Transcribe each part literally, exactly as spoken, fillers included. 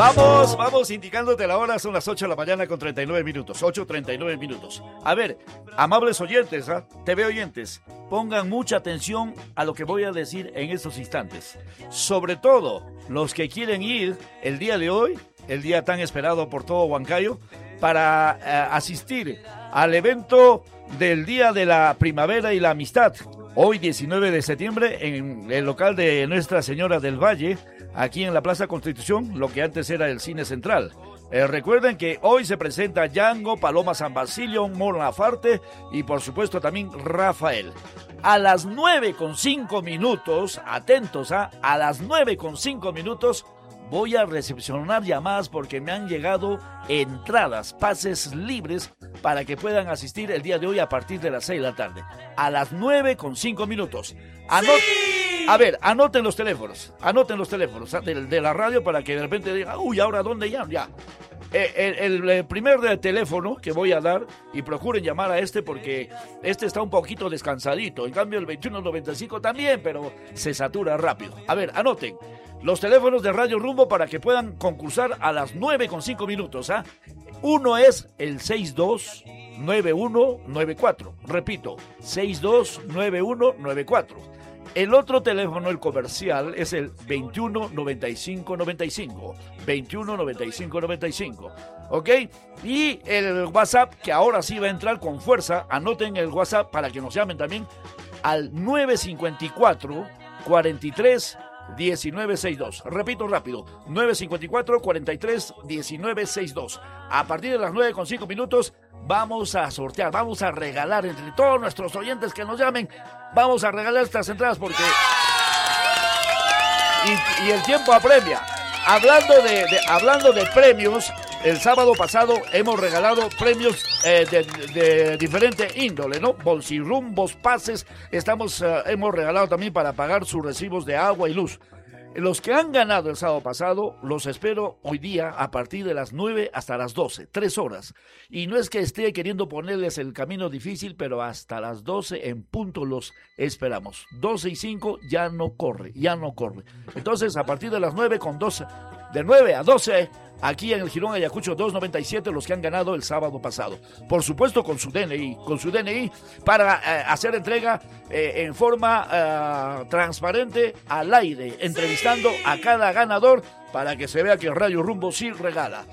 Vamos, vamos indicándote la hora, son las ocho de la mañana con treinta y nueve minutos, ocho treinta y nueve minutos. A ver, amables oyentes, ¿eh? T V oyentes, pongan mucha atención a lo que voy a decir en estos instantes. Sobre todo, los que quieren ir el día de hoy, el día tan esperado por todo Huancayo, para eh, asistir al evento del Día de la Primavera y la Amistad. Hoy, diecinueve de septiembre, en el local de Nuestra Señora del Valle, aquí en la Plaza Constitución, lo que antes era el Cine Central. Eh, recuerden que hoy se presenta Django, Paloma San Basilio, Mon Laferte y por supuesto también Rafael. A las nueve con cinco minutos, atentos, ¿ah? A las nueve con cinco minutos voy a recepcionar llamadas porque me han llegado entradas, pases libres para que puedan asistir el día de hoy a partir de las seis de la tarde. A las nueve con cinco minutos. Anot- ¡Sí! A ver, anoten los teléfonos, anoten los teléfonos de, de la radio para que de repente digan, uy, ¿ahora dónde ya? Ya. El, el, el primer de teléfono que voy a dar, y procuren llamar a este porque este está un poquito descansadito. En cambio el veintiuno noventa y cinco también, pero se satura rápido. A ver, anoten los teléfonos de Radio Rumbo para que puedan concursar a las nueve con cinco minutos. ¿ah? Uno es el seis dos nueve uno nueve cuatro. Repito, seis dos nueve uno nueve cuatro. El otro teléfono, el comercial, es el veintiuno noventa y cinco noventa y cinco. veintiuno noventa y cinco noventa y cinco. ¿Ok? Y el WhatsApp, que ahora sí va a entrar con fuerza. Anoten el WhatsApp para que nos llamen también al nueve cinco cuatro cuarenta y tres diecinueve sesenta y dos. Repito rápido, nueve cinco cuatro cuarenta y tres diecinueve sesenta y dos. A partir de las nueve con cinco minutos vamos a sortear, vamos a regalar entre todos nuestros oyentes que nos llamen, vamos a regalar estas entradas porque y, y el tiempo apremia. Hablando de, de hablando de premios, el sábado pasado hemos regalado premios eh, de, de diferente índole, ¿no? Bolsirrumbos, pases, estamos eh, hemos regalado también para pagar sus recibos de agua y luz. Los que han ganado el sábado pasado, los espero hoy día a partir de las nueve hasta las doce, tres horas. Y no es que esté queriendo ponerles el camino difícil, pero hasta las doce en punto los esperamos. doce y cinco ya no corre, ya no corre. Entonces, a partir de las nueve con doce, de nueve a doce, aquí en el Jirón Ayacucho doscientos noventa y siete, los que han ganado el sábado pasado. Por supuesto con su D N I, con su D N I para eh, hacer entrega eh, en forma eh, transparente al aire, entrevistando ¡sí! A cada ganador para que se vea que Radio Rumbo sí regala.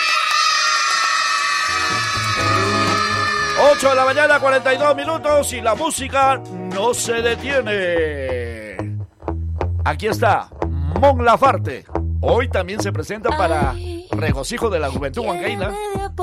ocho de la mañana, cuarenta y dos minutos y la música no se detiene. Aquí está Mon Laferte. Hoy también se presenta para regocijo de la juventud huancaína